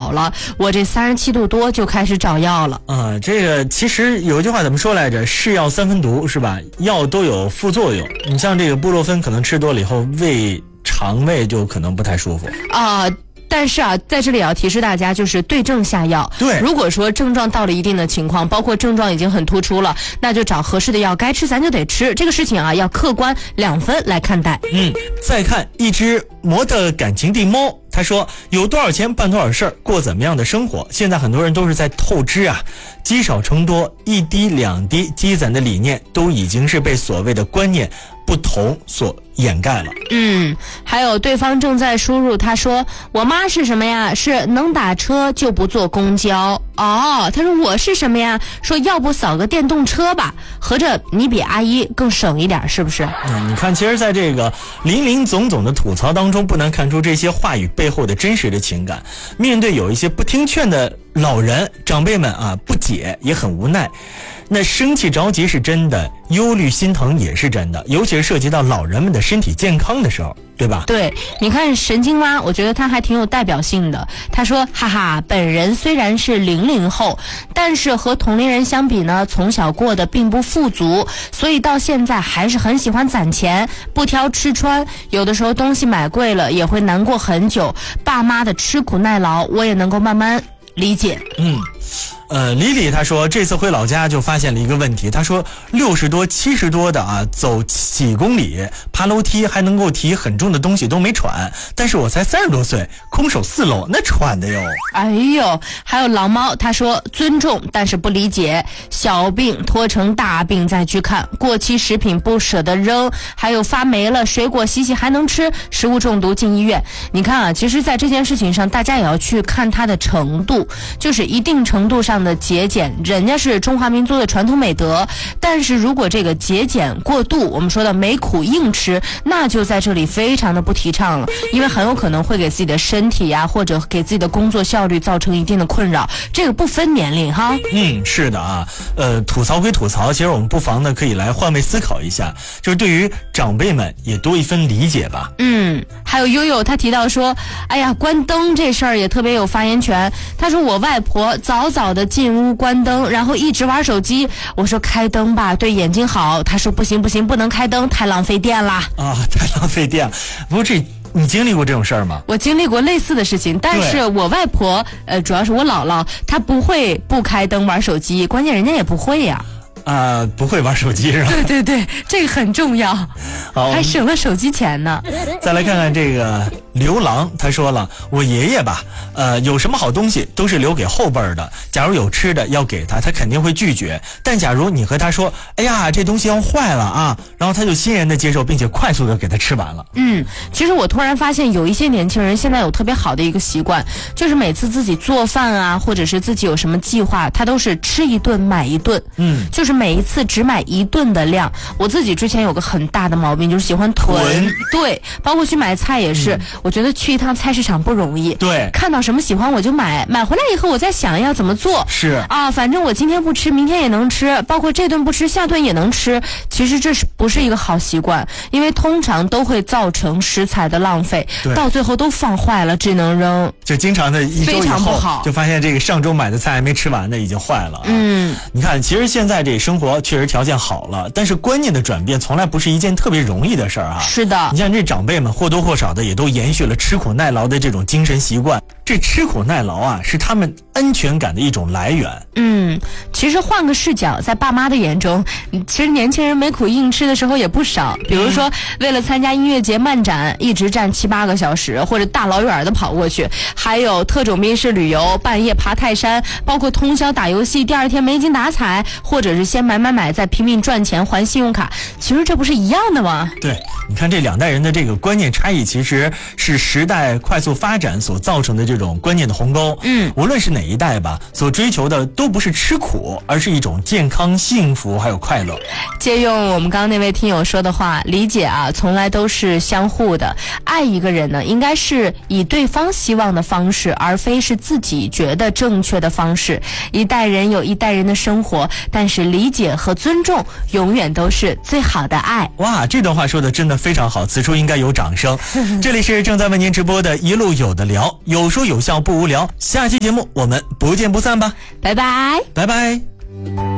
好了，我这37度多就开始找药了。 这个其实有一句话怎么说来着？是药三分毒，是吧？药都有副作用。你像这个布洛芬，可能吃多了以后，肠胃就可能不太舒服但是在这里要提示大家，就是对症下药。 对， 如果说症状到了一定的情况，包括症状已经很突出了，那就找合适的药，该吃咱就得吃。这个事情要客观2分来看待。 再看一只模的感情地猫，他说有多少钱办多少事儿，过怎么样的生活。现在很多人都是在透支积少成多，一滴两滴积攒的理念都已经是被所谓的观念不同所掩盖了。 还有对方正在输入，他说我妈是什么呀？是能打车就不坐公交。他说我是什么呀？说要不扫个电动车吧，合着你比阿姨更省一点，是不是？ 你看，其实在这个林林总总的吐槽当中，不难看出这些话语背后的真实的情感。面对有一些不听劝的老人长辈们不解，也很无奈。那生气着急是真的，忧虑心疼也是真的，尤其是涉及到老人们的身体健康的时候，对吧？ 对，你看神经蛙，我觉得他还挺有代表性的。他说哈哈，本人虽然是00后，但是和同龄人相比呢，从小过得并不富足，所以到现在还是很喜欢攒钱，不挑吃穿，有的时候东西买贵了也会难过很久。爸妈的吃苦耐劳我也能够慢慢理解。 李李他说这次回老家就发现了一个问题，他说60多70多的走几公里爬楼梯还能够提很重的东西都没喘，但是我才30多岁空手4楼那喘的哟。 哎呦，还有狼猫他说尊重但是不理解，小病拖成大病再去看，过期食品不舍得扔，还有发霉了水果洗洗还能吃，食物中毒进医院。你看其实在这件事情上大家也要去看它的程度，就是一定程度上的节俭，人家是中华民族的传统美德，但是如果这个节俭过度，我们说的没苦硬吃，那就在这里非常的不提倡了，因为很有可能会给自己的身体或者给自己的工作效率造成一定的困扰，这个不分年龄哈。 是的吐槽归吐槽，其实我们不妨呢可以来换位思考一下，就是对于长辈们也多一分理解吧。 还有悠悠他提到说，哎呀，关灯这事儿也特别有发言权。他说我外婆早早的进屋关灯，然后一直玩手机。我说开灯吧，对眼睛好。他说不行，不能开灯，太浪费电啦。 太浪费电。不过你经历过这种事儿吗？我经历过类似的事情，但是我外婆主要是我姥姥，她不会不开灯玩手机，关键人家也不会呀。 不会玩手机是吧？ 对，这个很重要，还省了手机钱呢。 再来看看这个刘郎，他说了，我爷爷吧，有什么好东西都是留给后辈的，假如有吃的要给他肯定会拒绝，但假如你和他说，哎呀，这东西要坏了然后他就欣然的接受，并且快速的给他吃完了。 其实我突然发现有一些年轻人现在有特别好的一个习惯，就是每次自己做饭或者是自己有什么计划，他都是吃一顿买一顿，就是每一次只买一顿的量。我自己之前有个很大的毛病，就是喜欢囤。对，包括去买菜也是，我觉得去一趟菜市场不容易。 对， 看到什么喜欢我就买回来以后我再想要怎么做。 是反正我今天不吃明天也能吃，包括这顿不吃下顿也能吃。其实这不是一个好习惯，因为通常都会造成食材的浪费，到最后都放坏了只能扔， 就经常的一周以后就发现这个上周买的菜还没吃完的已经坏了。你看其实现在这生活确实条件好了，但是观念的转变从来不是一件特别容易的事儿是的， 你像这长辈们或多或少的也都延续了吃苦耐劳的这种精神习惯，这吃苦耐劳是他们安全感的一种来源。 其实换个视角，在爸妈的眼中，其实年轻人没苦硬吃的时候也不少，比如说为了参加音乐节漫展一直站7、8个小时，或者大老远的跑过去，还有特种兵式旅游，半夜爬泰山，包括通宵打游戏，第二天没精打采，或者是先买再拼命赚钱还信用卡，其实这不是一样的吗？ 对，你看这两代人的这个观念差异，其实是时代快速发展所造成的这种观念的鸿沟。无论是哪一代吧，所追求的都不是吃苦，而是一种健康、幸福还有快乐。 借用我们刚刚那位听友说的话，理解从来都是相互的。爱一个人呢，应该是以对方希望的方式，而非是自己觉得正确的方式。一代人有一代人的生活，但是理解和尊重永远都是最好的爱。 哇，这段话说的真的非常好，此处应该有掌声。这里是正在为您直播的一路有的聊，有说有有效不无聊。下期节目我们不见不散吧， 拜拜。 拜拜。